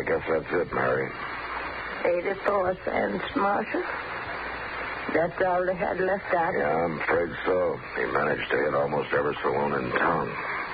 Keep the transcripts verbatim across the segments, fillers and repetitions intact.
I guess that's it, Mary. eighty-four cents, Marshal. That's all they had left out of it? Yeah, I'm afraid so. He managed to hit almost every saloon in town.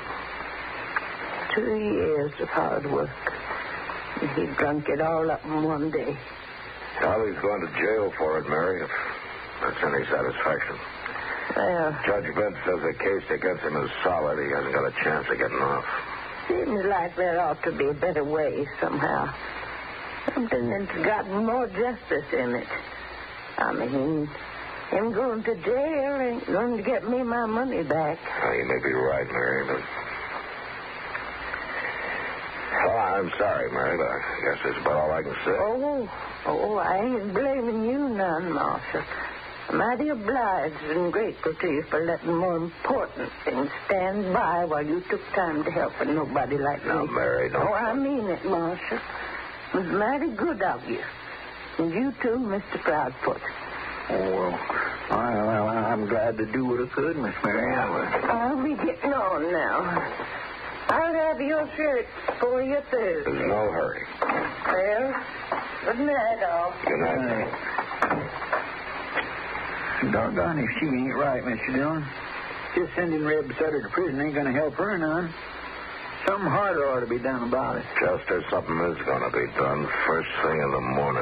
Two years of hard work. And he drunk it all up in one day. Well, he's going to jail for it, Mary, if that's any satisfaction. Well, Judge Bent says the case against him is solid. He hasn't got a chance of getting off. seems like there ought to be a better way somehow. Something that's got more justice in it. I mean, him going to jail ain't going to get me my money back. Well, you may be right, Mary, but... Well, I'm sorry, Mary, but I guess that's about all I can say. Oh, oh, I ain't blaming you none, Marshal. I'm mighty obliged and grateful to you for letting more important things stand by while you took time to help a nobody like Now, me. Mary, don't... Oh, I mean it, Marshal. It was mighty good of you. And you too, Mister Proudfoot. Oh, well, I, well, I'm glad to do what I could, Miss Mary. I'll be getting on now. I'll have your shirt for you Thursday. There's no hurry. Well, good night, all. Good night. Doggone if she ain't right, Mister Dillon. Just sending Reb Sutter to prison ain't going to help her none. Something harder ought to be done about it. Chester, something is going to be done first thing in the morning.